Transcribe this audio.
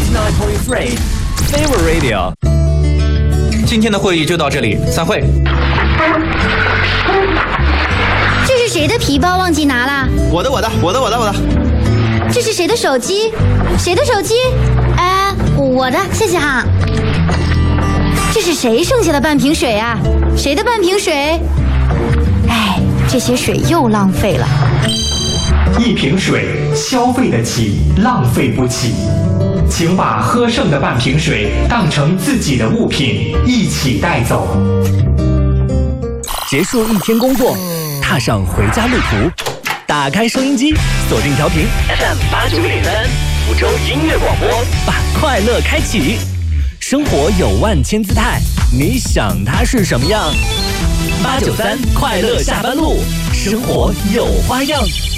89.3 Favorite Radio。 今天的会议就到这里，散会。 这是谁的皮包忘记拿了？ 我的。 这是谁的手机？谁的手机？我的，谢谢哈。这是谁剩下的半瓶水啊？谁的半瓶水？这些水又浪费了。 一瓶水消费得起，浪费不起。请把喝剩的半瓶水当成自己的物品，一起带走。 结束一天工作，踏上回家路途，打开收音机，锁定调频 FM89.3，福州音乐广播，把快乐开启。生活有万千姿态，你想它是什么样？893快乐下班路，生活有花样。